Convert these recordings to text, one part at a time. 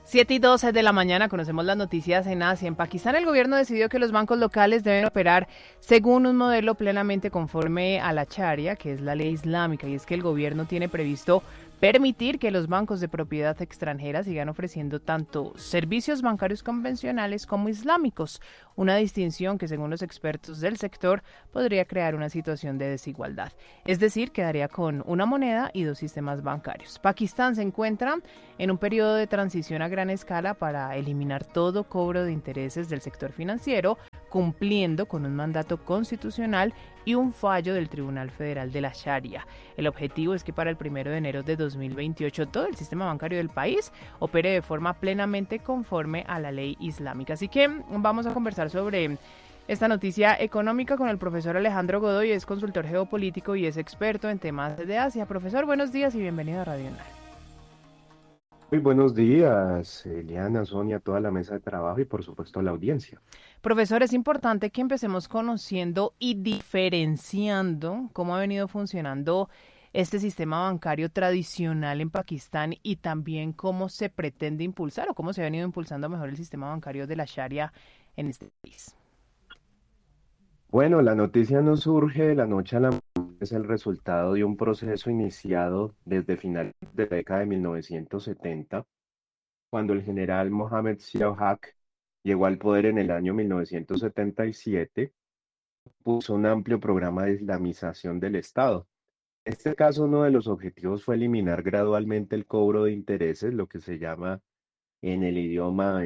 7:12 de la mañana conocemos las noticias en Asia. En Pakistán el gobierno decidió que los bancos locales deben operar según un modelo plenamente conforme a la Sharia, que es la ley islámica, y es que el gobierno tiene previsto permitir que los bancos de propiedad extranjera sigan ofreciendo tanto servicios bancarios convencionales como islámicos, una distinción que según los expertos del sector podría crear una situación de desigualdad. Es decir, quedaría con una moneda y dos sistemas bancarios. Pakistán se encuentra en un periodo de transición a gran escala para eliminar todo cobro de intereses del sector financiero, cumpliendo con un mandato constitucional y un fallo del Tribunal Federal de la Sharia. El objetivo es que para el 1 de enero de 2028 todo el sistema bancario del país opere de forma plenamente conforme a la ley islámica. Así que vamos a conversar sobre esta noticia económica con el profesor Alejandro Godoy, es consultor geopolítico y es experto en temas de Asia. Profesor, buenos días y bienvenido a RadioNar. Muy buenos días, Eliana, Sonia, toda la mesa de trabajo y por supuesto la audiencia. Profesor, es importante que empecemos conociendo y diferenciando cómo ha venido funcionando este sistema bancario tradicional en Pakistán y también cómo se pretende impulsar o cómo se ha venido impulsando mejor el sistema bancario de la Sharia en este país. Bueno, la noticia no surge de la noche a la mañana, es el resultado de un proceso iniciado desde finales de la década de 1970, cuando el general Mohammad Zia-ul-Haq llegó al poder en el año 1977, puso un amplio programa de islamización del Estado. En este caso, uno de los objetivos fue eliminar gradualmente el cobro de intereses, lo que se llama en el idioma,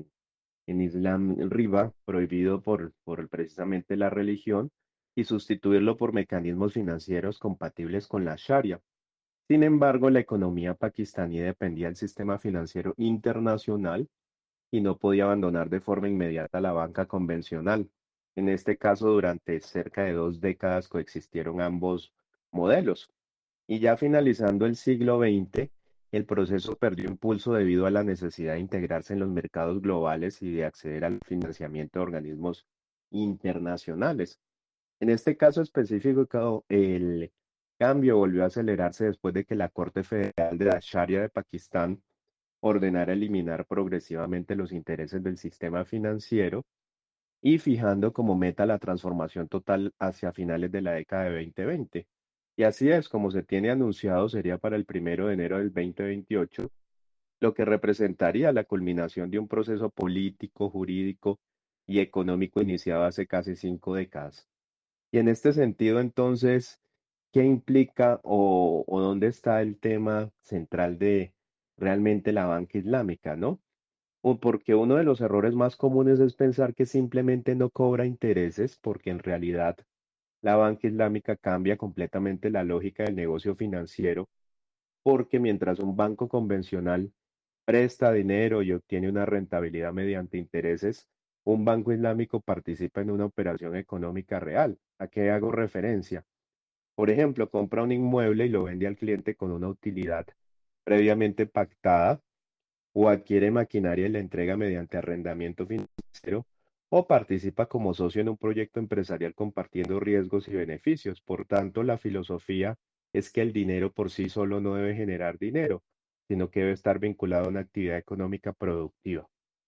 en Islam riba, prohibido por precisamente la religión, y sustituirlo por mecanismos financieros compatibles con la Sharia. Sin embargo, la economía pakistaní dependía del sistema financiero internacional y no podía abandonar de forma inmediata la banca convencional. En este caso, durante cerca de 2 décadas coexistieron ambos modelos. Y ya finalizando el siglo XX, el proceso perdió impulso debido a la necesidad de integrarse en los mercados globales y de acceder al financiamiento de organismos internacionales. En este caso específico, el cambio volvió a acelerarse después de que la Corte Federal de la Sharia de Pakistán ordenara eliminar progresivamente los intereses del sistema financiero y fijando como meta la transformación total hacia finales de la década de 2020. Y así es, como se tiene anunciado, sería para el 1 de enero del 2028, lo que representaría la culminación de un proceso político, jurídico y económico iniciado hace casi 5 décadas. Y en este sentido, entonces, ¿qué implica o dónde está el tema central de realmente la banca islámica, no? O porque uno de los errores más comunes es pensar que simplemente no cobra intereses, porque en realidad la banca islámica cambia completamente la lógica del negocio financiero, porque mientras un banco convencional presta dinero y obtiene una rentabilidad mediante intereses, un banco islámico participa en una operación económica real. ¿A qué hago referencia? Por ejemplo, compra un inmueble y lo vende al cliente con una utilidad previamente pactada, o adquiere maquinaria y la entrega mediante arrendamiento financiero, o participa como socio en un proyecto empresarial compartiendo riesgos y beneficios. Por tanto, la filosofía es que el dinero por sí solo no debe generar dinero, sino que debe estar vinculado a una actividad económica productiva.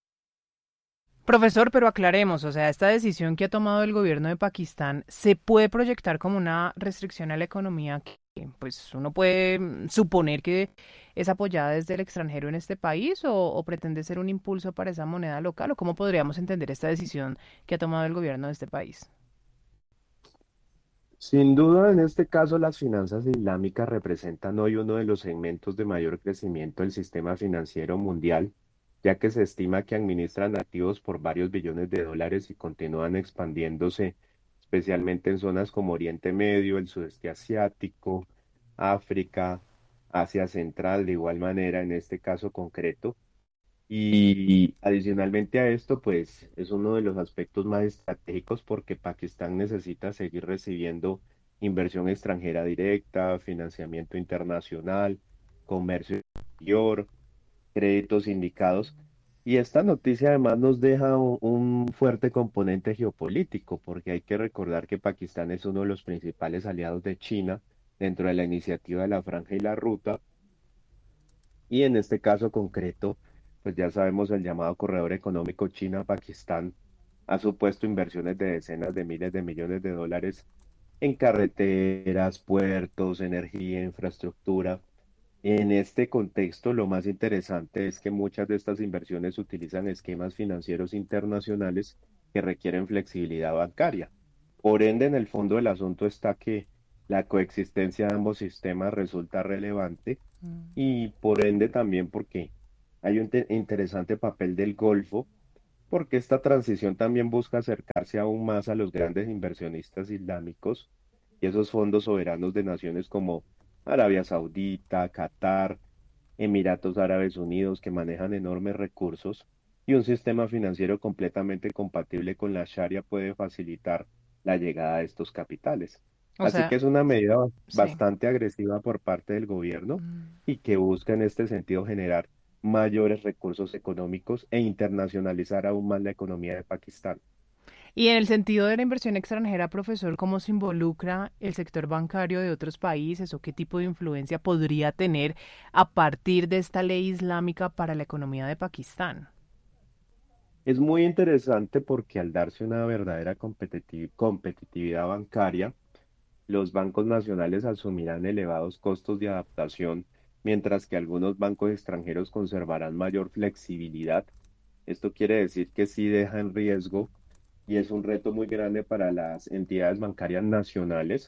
Profesor, pero aclaremos, o sea, esta decisión que ha tomado el gobierno de Pakistán se puede proyectar como una restricción a la economía que, pues, uno puede suponer que es apoyada desde el extranjero en este país o pretende ser un impulso para esa moneda local, o cómo podríamos entender esta decisión que ha tomado el gobierno de este país. Sin duda, en este caso, las finanzas islámicas representan hoy uno de los segmentos de mayor crecimiento del sistema financiero mundial, ya que se estima que administran activos por varios billones de dólares y continúan expandiéndose, especialmente en zonas como Oriente Medio, el sudeste asiático, África, Asia Central, de igual manera, en este caso concreto. Y adicionalmente a esto, pues es uno de los aspectos más estratégicos porque Pakistán necesita seguir recibiendo inversión extranjera directa, financiamiento internacional, comercio exterior, créditos indicados. Y esta noticia además nos deja un fuerte componente geopolítico porque hay que recordar que Pakistán es uno de los principales aliados de China dentro de la iniciativa de la Franja y la Ruta y en este caso concreto pues ya sabemos el llamado corredor económico China-Pakistán ha supuesto inversiones de decenas de miles de millones de dólares en carreteras, puertos, energía, infraestructura. En este contexto, lo más interesante es que muchas de estas inversiones utilizan esquemas financieros internacionales que requieren flexibilidad bancaria. Por ende, en el fondo del asunto está que la coexistencia de ambos sistemas resulta relevante Mm. y por ende también porque hay un interesante papel del Golfo, porque esta transición también busca acercarse aún más a los grandes inversionistas islámicos y esos fondos soberanos de naciones como Arabia Saudita, Qatar, Emiratos Árabes Unidos, que manejan enormes recursos, y un sistema financiero completamente compatible con la Sharia puede facilitar la llegada de estos capitales. O Así sea, que es una medida sí. bastante agresiva por parte del gobierno Mm. y que busca en este sentido generar mayores recursos económicos e internacionalizar aún más la economía de Pakistán. Y en el sentido de la inversión extranjera, profesor, ¿cómo se involucra el sector bancario de otros países o qué tipo de influencia podría tener a partir de esta ley islámica para la economía de Pakistán? Es muy interesante porque al darse una verdadera competitividad bancaria, los bancos nacionales asumirán elevados costos de adaptación, mientras que algunos bancos extranjeros conservarán mayor flexibilidad. Esto quiere decir que sí deja en riesgo y es un reto muy grande para las entidades bancarias nacionales.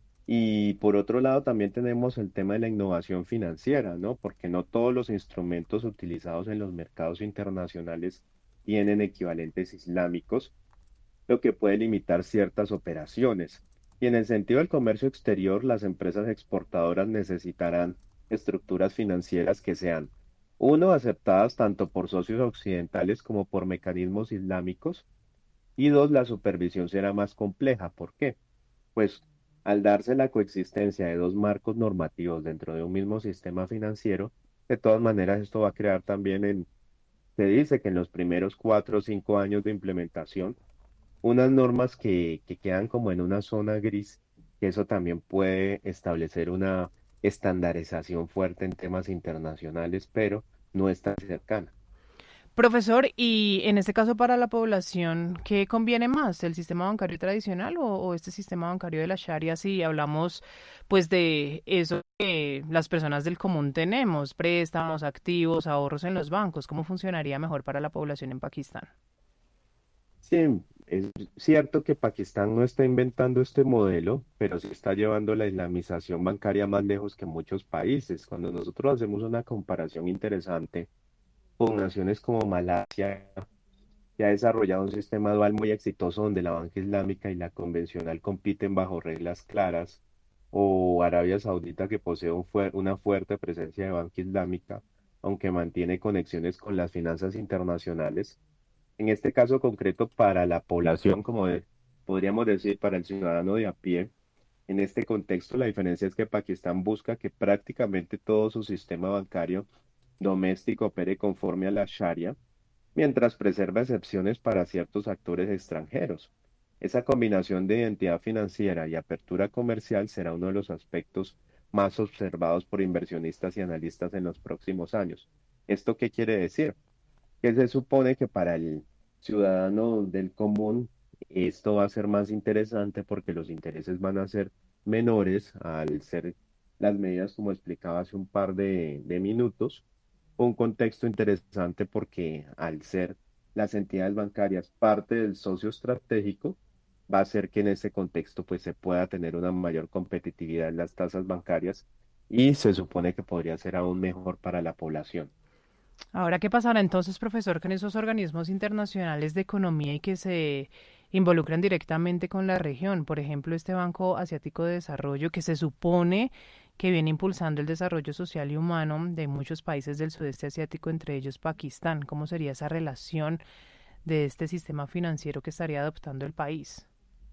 Y por otro lado, también tenemos el tema de la innovación financiera, ¿no? Porque no todos los instrumentos utilizados en los mercados internacionales tienen equivalentes islámicos, lo que puede limitar ciertas operaciones. Y en el sentido del comercio exterior, las empresas exportadoras necesitarán estructuras financieras que sean, uno, aceptadas tanto por socios occidentales como por mecanismos islámicos, y dos, la supervisión será más compleja. ¿Por qué? Pues al darse la coexistencia de dos marcos normativos dentro de un mismo sistema financiero, de todas maneras esto va a crear también se dice que en los primeros 4 o 5 años de implementación, unas normas que quedan como en una zona gris, que eso también puede establecer una estandarización fuerte en temas internacionales, pero no es tan cercana. Profesor, y en este caso para la población, ¿qué conviene más, el sistema bancario tradicional o este sistema bancario de la Sharia si hablamos pues de eso que las personas del común tenemos, préstamos, activos, ahorros en los bancos? ¿Cómo funcionaría mejor para la población en Pakistán? Sí, es cierto que Pakistán no está inventando este modelo, pero sí está llevando la islamización bancaria más lejos que muchos países. Cuando nosotros hacemos una comparación interesante con naciones como Malasia, que ha desarrollado un sistema dual muy exitoso donde la banca islámica y la convencional compiten bajo reglas claras, o Arabia Saudita, que posee una fuerte presencia de banca islámica, aunque mantiene conexiones con las finanzas internacionales. En este caso concreto, para la población, podríamos decir, para el ciudadano de a pie, en este contexto la diferencia es que Pakistán busca que prácticamente todo su sistema bancario doméstico opere conforme a la Sharia, mientras preserva excepciones para ciertos actores extranjeros. Esa combinación de identidad financiera y apertura comercial será uno de los aspectos más observados por inversionistas y analistas en los próximos años. ¿Esto qué quiere decir? Que se supone que para el ciudadano del común esto va a ser más interesante porque los intereses van a ser menores al ser las medidas como explicaba hace un par de minutos. Un contexto interesante porque al ser las entidades bancarias parte del socio estratégico, va a hacer que en ese contexto pues se pueda tener una mayor competitividad en las tasas bancarias y se supone que podría ser aún mejor para la población. Ahora, ¿qué pasará entonces, profesor, con esos organismos internacionales de economía y que se involucran directamente con la región? Por ejemplo, este Banco Asiático de Desarrollo, que se supone que viene impulsando el desarrollo social y humano de muchos países del sudeste asiático, entre ellos Pakistán. ¿Cómo sería esa relación de este sistema financiero que estaría adoptando el país?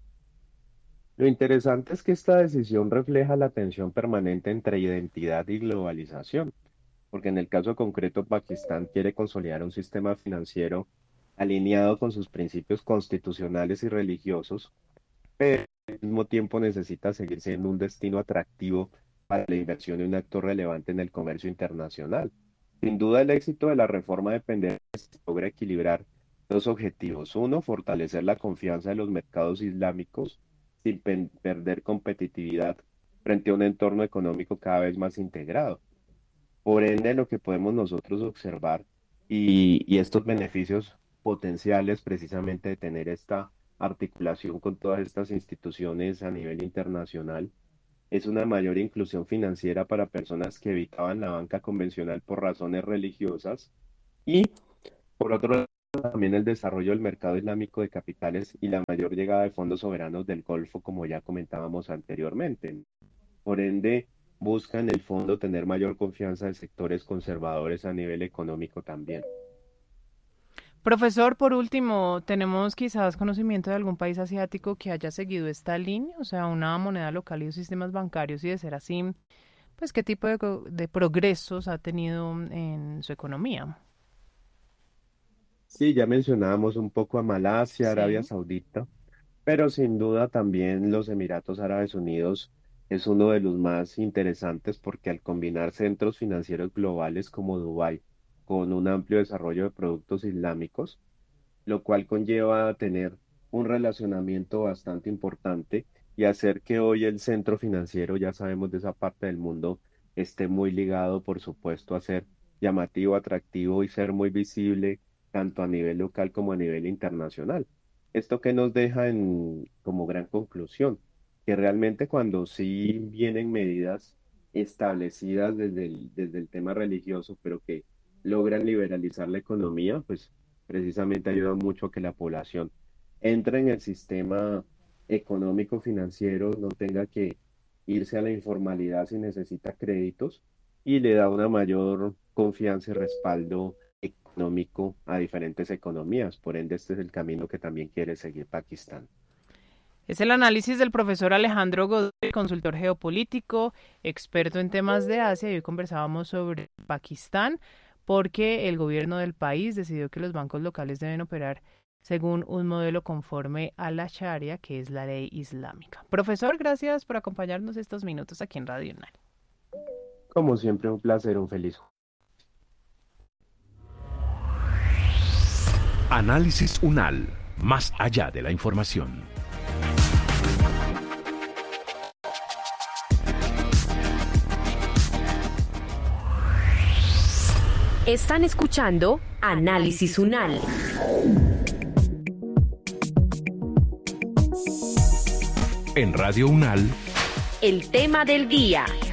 Lo interesante es que esta decisión refleja la tensión permanente entre identidad y globalización, porque en el caso concreto Pakistán quiere consolidar un sistema financiero alineado con sus principios constitucionales y religiosos, pero al mismo tiempo necesita seguir siendo un destino atractivo para la inversión y un actor relevante en el comercio internacional. Sin duda, el éxito de la reforma dependerá de si se logra equilibrar dos objetivos. Uno, fortalecer la confianza de los mercados islámicos sin perder competitividad frente a un entorno económico cada vez más integrado. Por ende, lo que podemos nosotros observar y estos beneficios potenciales precisamente de tener esta articulación con todas estas instituciones a nivel internacional es una mayor inclusión financiera para personas que evitaban la banca convencional por razones religiosas y, por otro lado, también el desarrollo del mercado islámico de capitales y la mayor llegada de fondos soberanos del Golfo, como ya comentábamos anteriormente. Por ende, busca en el fondo tener mayor confianza de sectores conservadores a nivel económico también. Profesor, por último, ¿tenemos quizás conocimiento de algún país asiático que haya seguido esta línea? O sea, una moneda local y los sistemas bancarios, y de ser así, pues, ¿qué tipo de progresos ha tenido en su economía? Sí, ya mencionábamos un poco a Malasia, Arabia Sí. Saudita, pero sin duda también los Emiratos Árabes Unidos es uno de los más interesantes porque al combinar centros financieros globales como Dubái con un amplio desarrollo de productos islámicos, lo cual conlleva a tener un relacionamiento bastante importante y hacer que hoy el centro financiero, ya sabemos de esa parte del mundo, esté muy ligado, por supuesto, a ser llamativo, atractivo y ser muy visible tanto a nivel local como a nivel internacional. Esto que nos deja como gran conclusión, que realmente cuando sí vienen medidas establecidas desde el tema religioso, pero que logran liberalizar la economía, pues precisamente ayuda mucho a que la población entre en el sistema económico financiero, no tenga que irse a la informalidad si necesita créditos y le da una mayor confianza y respaldo económico a diferentes economías. Por ende, este es el camino que también quiere seguir Pakistán. Es el análisis del profesor Alejandro Godoy, consultor geopolítico, experto en temas de Asia, y hoy conversábamos sobre Pakistán porque el gobierno del país decidió que los bancos locales deben operar según un modelo conforme a la Sharia, que es la ley islámica. Profesor, gracias por acompañarnos estos minutos aquí en Radio UNAL. Como siempre, un placer, un feliz. Análisis UNAL, más allá de la información. Están escuchando Análisis UNAL. En Radio UNAL, El tema del día.